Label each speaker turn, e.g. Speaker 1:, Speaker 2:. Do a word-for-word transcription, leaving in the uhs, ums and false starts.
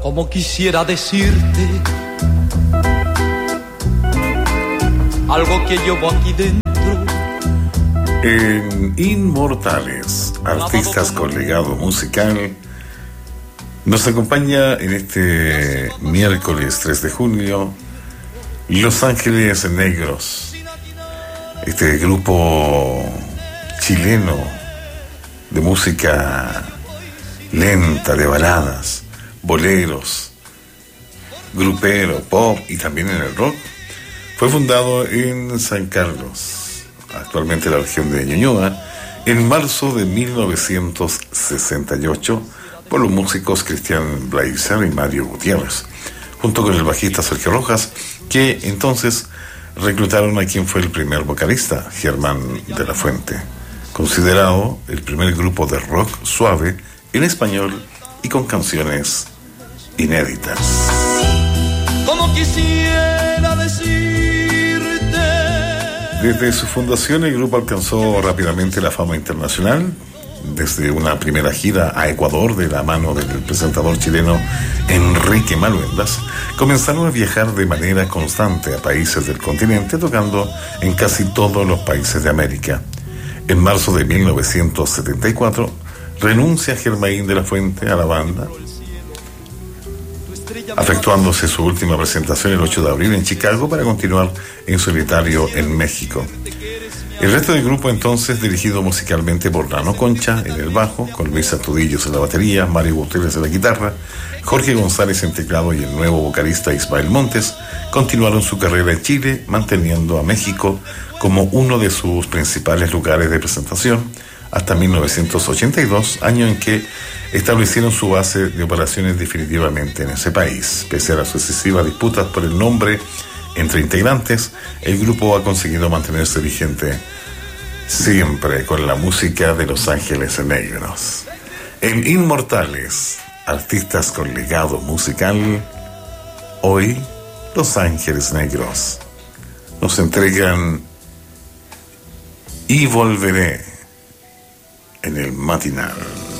Speaker 1: Como quisiera decirte algo que llevo aquí dentro.
Speaker 2: En Inmortales, artistas con legado musical, nos acompaña en este miércoles tres de junio Los Ángeles Negros, este grupo chileno de música lenta, de baladas, boleros, grupero, pop y también en el rock. Fue fundado en San Carlos, actualmente la región de Ñuñoa, en marzo de mil novecientos sesenta y ocho por los músicos Cristian Blaizer y Mario Gutiérrez, junto con el bajista Sergio Rojas, que entonces reclutaron a quien fue el primer vocalista, Germán de la Fuente, considerado el primer grupo de rock suave en español y con canciones inéditas.
Speaker 1: Como quisiera decirte.
Speaker 2: Desde su fundación el grupo alcanzó rápidamente la fama internacional, desde una primera gira a Ecuador de la mano del presentador chileno Enrique Maluendas. Comenzaron a viajar de manera constante a países del continente, tocando en casi todos los países de América. En marzo de mil novecientos setenta y cuatro renuncia Germain de la Fuente a la banda, efectuándose su última presentación el ocho de abril en Chicago para continuar en solitario en México. El resto del grupo entonces, dirigido musicalmente por Nano Concha en el bajo, con Luis Astudillos en la batería, Mario Gutiérrez en la guitarra, Jorge González en teclado y el nuevo vocalista Ismael Montes, continuaron su carrera en Chile, manteniendo a México como uno de sus principales lugares de presentación hasta mil novecientos ochenta y dos, año en que establecieron su base de operaciones definitivamente en ese país. Pese a las sucesivas disputas por el nombre entre integrantes, el grupo ha conseguido mantenerse vigente siempre con la música de Los Ángeles Negros. En Inmortales, artistas con legado musical, hoy Los Ángeles Negros nos entregan Y Volveré en el matinal.